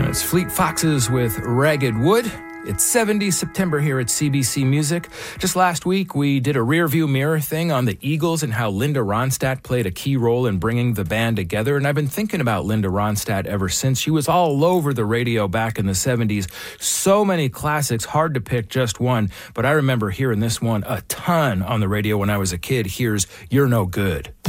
It's Fleet Foxes with Ragged Wood. It's 70 September here at CBC Music. Just last week, we did a rear-view mirror thing on the Eagles and how Linda Ronstadt played a key role in bringing the band together. And I've been thinking about Linda Ronstadt ever since. She was all over the radio back in the 70s. So many classics, hard to pick just one. But I remember hearing this one a ton on the radio when I was a kid. Here's You're No Good.